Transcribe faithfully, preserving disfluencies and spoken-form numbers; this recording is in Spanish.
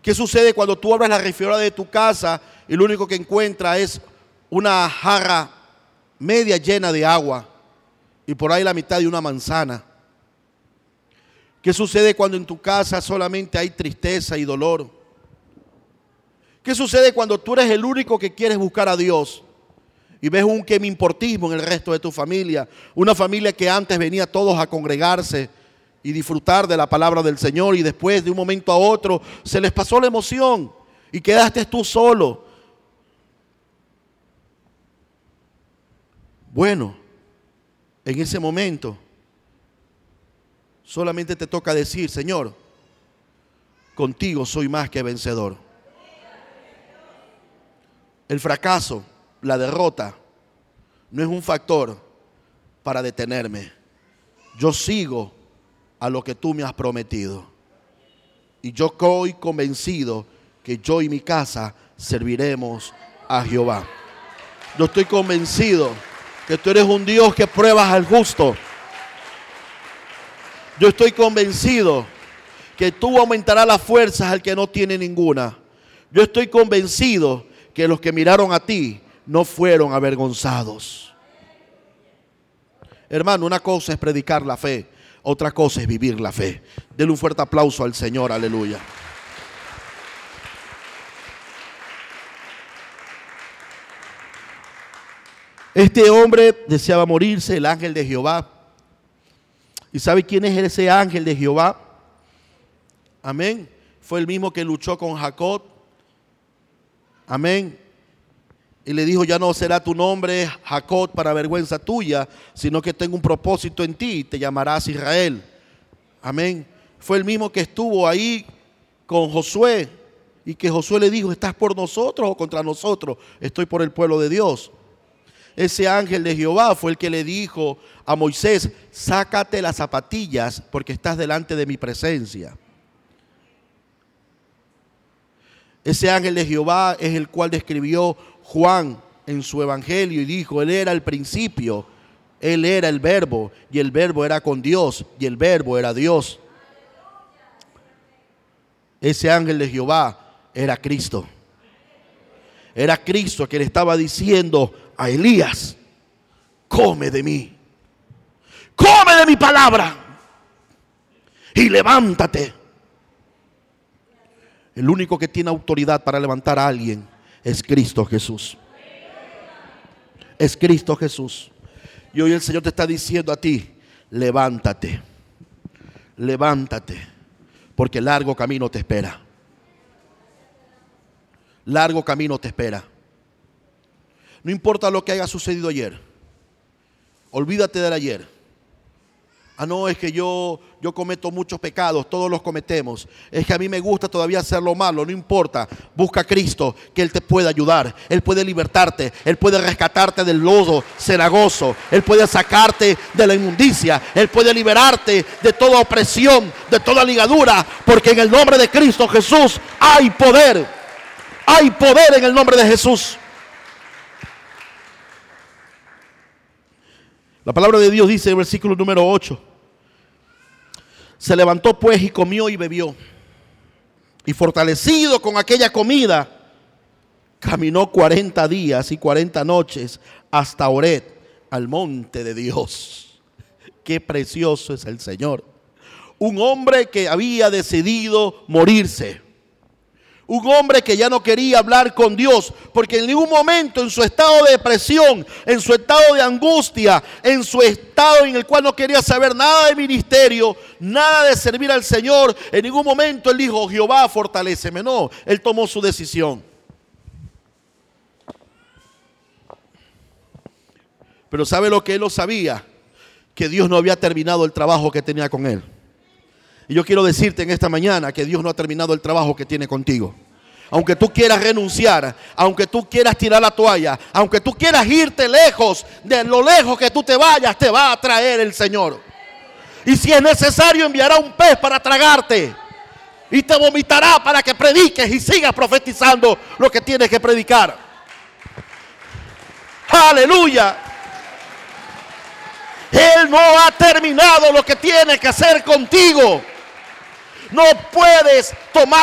¿Qué sucede cuando tú abres la refrigeradora de tu casa y lo único que encuentras es una jarra media llena de agua y por ahí la mitad de una manzana? ¿Qué sucede cuando en tu casa solamente hay tristeza y dolor? ¿Qué sucede cuando tú eres el único que quieres buscar a Dios y ves un que me importismo en el resto de tu familia? Una familia que antes venía todos a congregarse y disfrutar de la palabra del Señor, y después de un momento a otro se les pasó la emoción y quedaste tú solo. Bueno, en ese momento solamente te toca decir: Señor, contigo soy más que vencedor. El fracaso, la derrota, no es un factor para detenerme. Yo sigo a lo que tú me has prometido. Y yo estoy convencido que yo y mi casa serviremos a Jehová. Yo estoy convencido que tú eres un Dios que pruebas al justo. Yo estoy convencido que tú aumentarás las fuerzas al que no tiene ninguna. Yo estoy convencido que los que miraron a ti no fueron avergonzados. Hermano, una cosa es predicar la fe, otra cosa es vivir la fe. Denle un fuerte aplauso al Señor, aleluya. Este hombre deseaba morirse, el ángel de Jehová. ¿Y sabe quién es ese ángel de Jehová? Amén. Fue el mismo que luchó con Jacob. Amén. Y le dijo: ya no será tu nombre Jacob para vergüenza tuya, sino que tengo un propósito en ti y te llamarás Israel. Amén. Fue el mismo que estuvo ahí con Josué y que Josué le dijo: ¿estás por nosotros o contra nosotros? Estoy por el pueblo de Dios. Ese ángel de Jehová fue el que le dijo a Moisés: sácate las zapatillas porque estás delante de mi presencia. Ese ángel de Jehová es el cual describió Juan en su evangelio y dijo: él era el principio, él era el verbo, y el verbo era con Dios, y el verbo era Dios. Ese ángel de Jehová era Cristo. Era Cristo que le estaba diciendo a Elías: come de mí, come de mi palabra y levántate. El único que tiene autoridad para levantar a alguien es Cristo Jesús. Es Cristo Jesús. Y hoy el Señor te está diciendo a ti: levántate, levántate, porque largo camino te espera. Largo camino te espera. No importa lo que haya sucedido ayer. Olvídate del ayer. Ah, no, es que yo, yo cometo muchos pecados, todos los cometemos. Es que a mí me gusta todavía hacer lo malo, no importa. Busca a Cristo, que Él te puede ayudar. Él puede libertarte, Él puede rescatarte del lodo cenagoso. Él puede sacarte de la inmundicia. Él puede liberarte de toda opresión, de toda ligadura. Porque en el nombre de Cristo Jesús hay poder. Hay poder en el nombre de Jesús. La palabra de Dios dice en el versículo número ocho: se levantó pues y comió y bebió, y fortalecido con aquella comida, caminó cuarenta días y cuarenta noches hasta Horeb, al monte de Dios. Qué precioso es el Señor. Un hombre que había decidido morirse. Un hombre que ya no quería hablar con Dios, porque en ningún momento en su estado de depresión, en su estado de angustia, en su estado en el cual no quería saber nada de ministerio, nada de servir al Señor, en ningún momento él dijo: Jehová, fortaléceme. No, él tomó su decisión. Pero ¿sabe lo que él no sabía? Que Dios no había terminado el trabajo que tenía con él. Y yo quiero decirte en esta mañana que Dios no ha terminado el trabajo que tiene contigo. Aunque tú quieras renunciar, aunque tú quieras tirar la toalla, aunque tú quieras irte lejos, de lo lejos que tú te vayas, te va a traer el Señor. Y si es necesario, enviará un pez para tragarte. Y te vomitará para que prediques y sigas profetizando lo que tienes que predicar. Aleluya. Él no ha terminado lo que tiene que hacer contigo. No puedes tomar